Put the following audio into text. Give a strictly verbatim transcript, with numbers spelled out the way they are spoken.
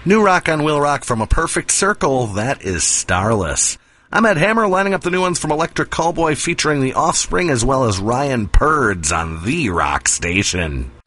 New rock on Will Rock from A Perfect Circle, that is Starless. I'm Ed Hammer, lining up the new ones from Electric Callboy featuring The Offspring as well as Ryan Purds on The Rock Station.